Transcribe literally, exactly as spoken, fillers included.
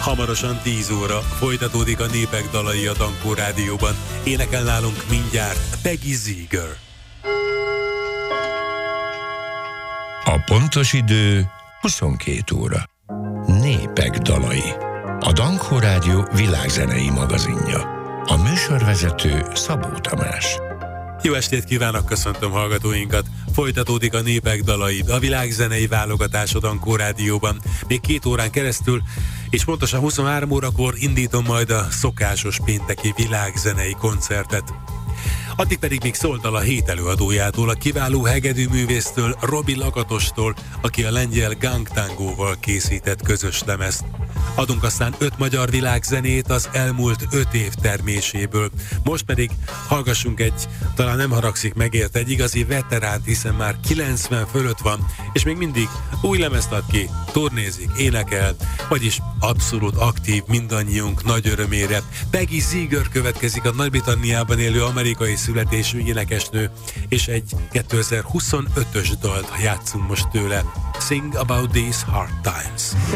Hamarosan tíz óra folytatódik a Népek dalai a Dankó Rádióban. Énekel nálunk mindjárt Peggy Seeger. A pontos idő huszonkét óra. Népek dalai. A Dankó Rádió világzenei magazinja. A műsorvezető Szabó Tamás. Jó estét kívánok, köszöntöm hallgatóinkat! Folytatódik a Népek dalai, a világzenei válogatás a Dankó Rádióban. Még két órán keresztül, és pontosan huszonhárom órakor indítom majd a szokásos pénteki világzenei koncertet. Addig pedig még szóltal a hét előadójától, a kiváló hegedűművésztől, Robi Lakatostól, aki a lengyel gangtangóval készített közös lemezt. Adunk aztán öt magyar világzenét az elmúlt öt év terméséből. Most pedig hallgassunk egy, talán nem haragszik megért, egy igazi veteránt, hiszen már kilencven fölött van, és még mindig új lemezt ad ki, turnézik, énekel, vagyis abszolút aktív mindannyiunk nagy örömére. Peggy Seeger következik, a Nagy-Britanniában élő amerikai születésű énekesnő, és egy kétezer-huszonötös dalt játszunk most tőle. Sing About These Hard Times.